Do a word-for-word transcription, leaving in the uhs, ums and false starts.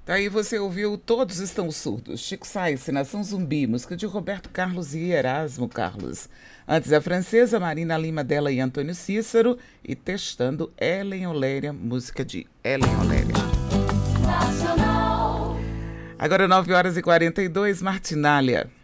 Daí você ouviu Todos Estão Surdos, Chico Science, Nação Zumbi, música de Roberto Carlos e Erasmo Carlos. Antes a francesa, Marina Lima Della e Antônio Cícero, e Testando, Ellen Oléria, música de Ellen Oléria. Nacional. Agora nove horas e quarenta e dois, Martinália.